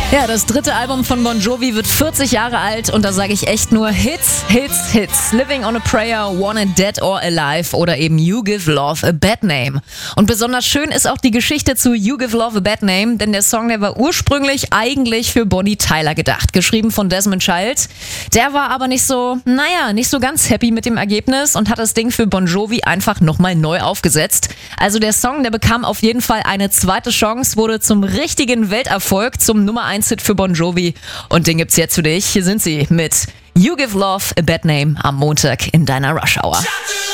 Ja, das dritte Album von Bon Jovi wird 40 Jahre alt und da sage ich echt nur Hits, Hits, Hits. Living on a Prayer, Wanted Dead or Alive oder eben You Give Love a Bad Name. Und besonders schön ist auch die Geschichte zu You Give Love a Bad Name, denn der Song, der war ursprünglich eigentlich für Bonnie Tyler gedacht, geschrieben von Desmond Child. Der war aber nicht so ganz happy mit dem Ergebnis und hat das Ding für Bon Jovi einfach nochmal neu aufgesetzt. Also der Song, der bekam auf jeden Fall eine zweite Chance, wurde zum richtigen Welterfolg, zum Nummer 1 Hit für Bon Jovi und den gibt's jetzt für dich. Hier sind sie mit You Give Love a Bad Name am Montag in deiner Rush Hour.